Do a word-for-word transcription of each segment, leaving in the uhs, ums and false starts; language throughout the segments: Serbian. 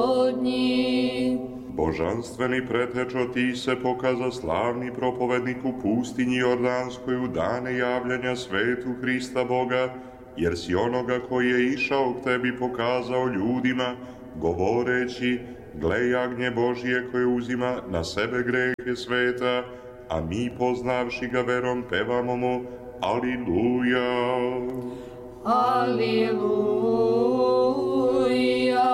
Božanstveni pretečo, ti se pokaza slavni propovednik u pustinji Jordanskoj u dane javljanja svetu Hrista Boga, jer si onoga koji je išao k tebi pokazao ljudima, govoreći, gle jagnje Božije koje uzima na sebe grehe sveta, a mi poznavši ga verom pevamo mu, Aliluja. Aliluja.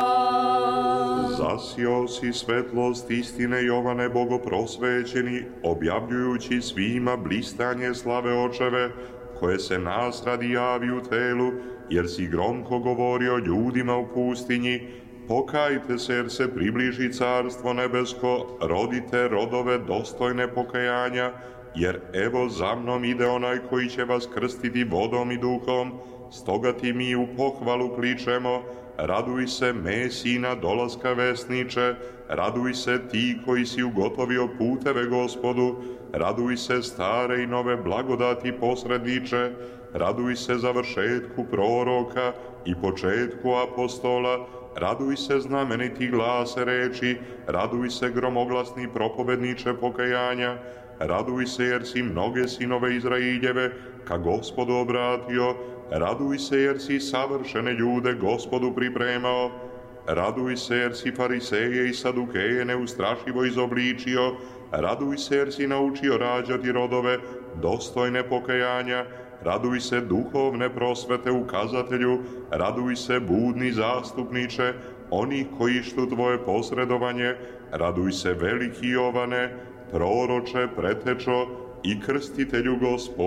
Zasio si svetlost istine, Jovane bogoprosvećeni, objavljujući svima blistanje slave očeve, koje se nas radi javi u telu, jer si gromko govorio ljudima u pustinji, pokajte se jer se približi carstvo nebesko, rodite rodove dostojne pokajanja, jer evo za mnom ide onaj koji će vas krstiti vodom i duhom, stoga ti mi u pohvalu kličemo, raduj se Mesina dolaska vesniče, raduj se ti koji si ugotovio puteve Gospodu, raduj se stare i nove blagodati posredniče, raduj se završetku proroka i početku apostola, raduj se znameniti glase reči, raduj se gromoglasni propovedniče pokajanja, raduj se jer si mnoge sinove Izraeljeve ka Gospodu obratio, raduj se jer si savršene ljude Gospodu pripremao, raduj se jer si fariseje i sadukeje neustrašivo izobličio, raduj se jer si naučio rađati rodove dostojne pokajanja, raduj se duhovne prosvete ukazatelju, raduj se budni zastupniče, onih koji štu tvoje posredovanje, raduj se veliki Jovane, proroče, pretečo i krstitelju Gospod.